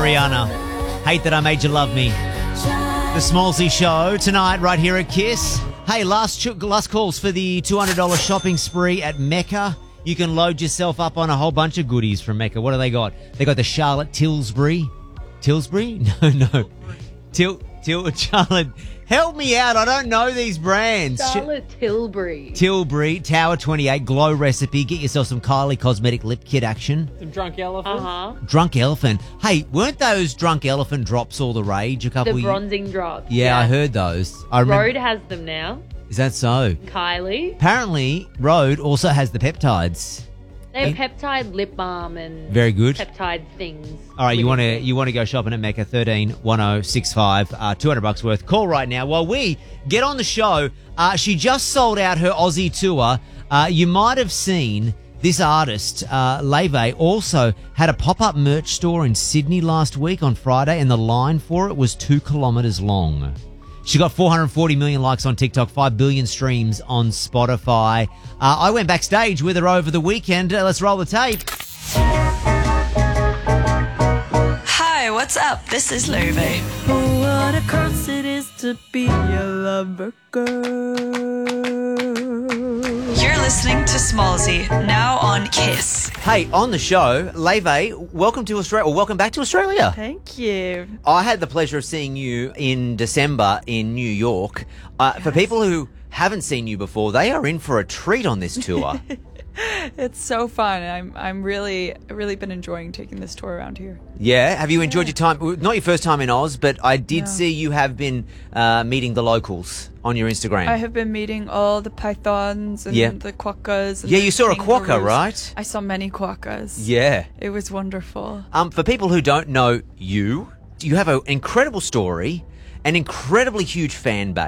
Rihanna. Hate That I Made You Love Me. The Smallsy Show tonight right here at Kiss. Hey, last calls for the $200 shopping spree at Mecca. You can load yourself up on a whole bunch of goodies from Mecca. What do they got? They got the Charlotte Tilbury. Tilbury? No. Charlotte. Help me out. I don't know these brands. Charlotte Tilbury. Tilbury, Tower 28, Glow Recipe. Get yourself some Kylie Cosmetic Lip Kit action. Some Drunk Elephant. Drunk Elephant. Hey, weren't those Drunk Elephant drops all the rage a couple The years? bronzing drops. Yeah, I heard those. I remember. Rode has them now. Is that so? Kylie. Apparently, Rode also has the peptides. They have peptide lip balm and Very good. peptide things. All right, you want to go shopping at Mecca, 131065, $200 worth. Call right now while we get on the show. She just sold out her Aussie tour. You might have seen this artist, Leve, also had a pop-up merch store in Sydney last week on Friday, and the line for it was 2 kilometres long. She got 440 million likes on TikTok, 5 billion streams on Spotify. I went backstage with her over the weekend. Let's roll the tape. Hi, what's up? This is Love. Oh, what a curse it is to be a lover girl. You're listening to Smallsy, now on Kiss. Hey, on the show, Leve, welcome to Australia, or welcome back to Australia. Thank you. I had the pleasure of seeing you in December in New York. For people who haven't seen you before, they are in for a treat on this tour. It's so fun. I'm really been enjoying taking this tour around here. Yeah? Have you enjoyed your time? Not your first time in Oz, but I did see you have been meeting the locals on your Instagram. I have been meeting all the pythons and the quokkas. And yeah, the you saw a quokka, kangaroos. right? I saw many quokkas. Yeah. It was wonderful. For people who don't know you have an incredible story, an incredibly huge fan base.